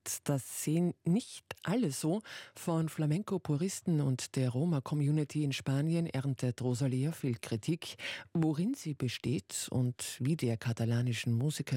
gesagt, das sehen nicht alle so. Von Flamenco-Puristen und der Roma-Community in Spanien erntet Rosalía viel Kritik. Worin sie besteht und wie der katalanischen Musiker